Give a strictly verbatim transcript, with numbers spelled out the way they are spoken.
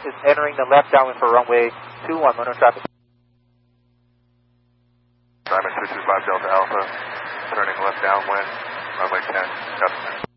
is entering the left downwind for runway two one, mono traffic. Diamond six two five Delta Alpha, turning left downwind, runway ten, copy.